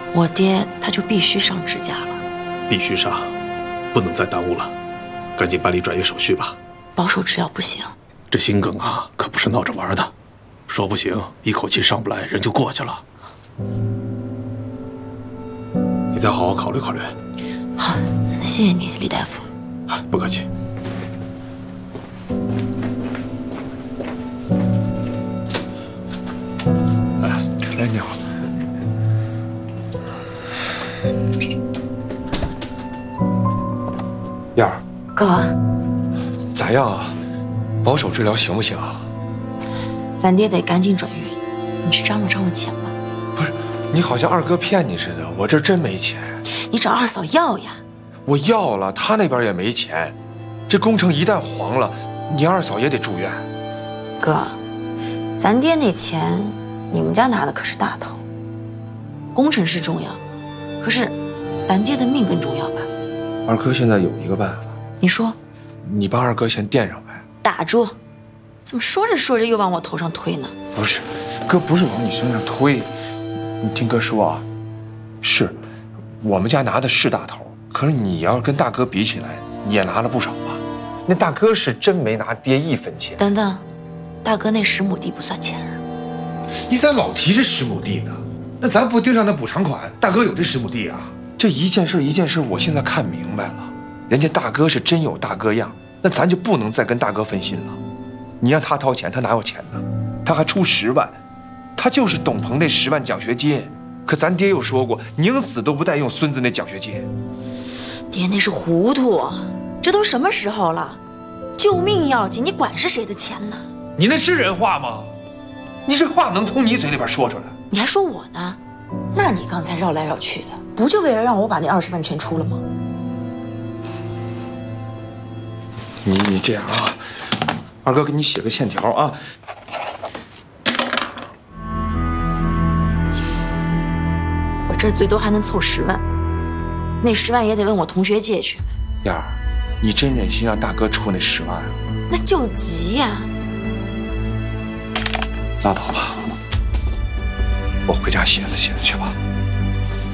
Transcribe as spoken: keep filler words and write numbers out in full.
我爹他就必须上支架了。 必须上，不能再耽误了，赶紧办理转业手续吧。 保守治疗不行， 这心梗啊，可不是闹着玩的，说不行，一口气上不来，人就过去了。你再好好考虑考虑。 好，谢谢你，李大夫。 不客气。 哎，哎，你好。燕儿， 哥， 咋样啊？保守治疗行不行啊？ 咱爹得赶紧转院，你去张罗张罗钱吧。 不是，你好像二哥骗你似的，我这真没钱。 你找二嫂要呀。 我要了，他那边也没钱。这工程一旦黄了，你二嫂也得住院。 哥，咱爹那钱，你们家拿的可是大头。工程是重要，可是咱爹的命更重要吧？ 二哥现在有一个办法， 你说？ 你帮二哥先垫上呗。 打住！怎么说着说着又往我头上推呢？ 不是，哥不是往你身上推，你听哥说啊，是，我们家拿的是大头，可是你要是跟大哥比起来，你也拿了不少吧？那大哥是真没拿爹一分钱。 等等，大哥那十亩地不算钱啊。 你咋老提这十亩地呢？那咱不盯上那补偿款，大哥有这十亩地啊？ 这一件事一件事，我现在看明白了，人家大哥是真有大哥样，那咱就不能再跟大哥分心了。你让他掏钱，他哪有钱呢？他还出十万，他就是董鹏那十万奖学金。可咱爹又说过，宁死都不带用孙子那奖学金。 爹那是糊涂，这都什么时候了？救命要紧，你管是谁的钱呢？ 你那是人话吗？ 你这话能从你嘴里边说出来？ 你还说我呢？那你刚才绕来绕去的，不就为了让我把那二十万全出了吗？ 你你这样啊，二哥给你写个欠条啊。 我这最多还能凑十万，那十万也得问我同学借去。 燕儿，你真忍心让大哥出那十万啊？ 那救急呀！ 拉倒吧，我回家歇着歇着去吧。